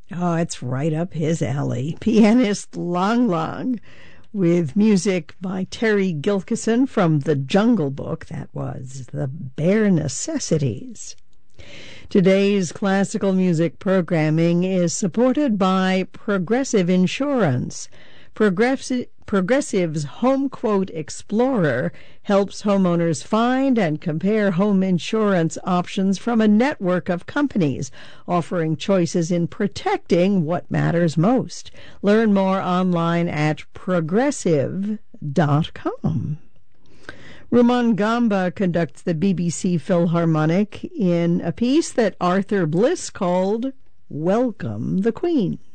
Oh, it's right up his alley. Pianist Lang Lang, with music by Terry Gilkyson from The Jungle Book. That was The Bare Necessities. Today's classical music programming is supported by Progressive Insurance. Progressive's Home Quote Explorer helps homeowners find and compare home insurance options from a network of companies, offering choices in protecting what matters most. Learn more online at progressive.com. Rumaan Gamba conducts the BBC Philharmonic in a piece that Arthur Bliss called Welcome the Queen.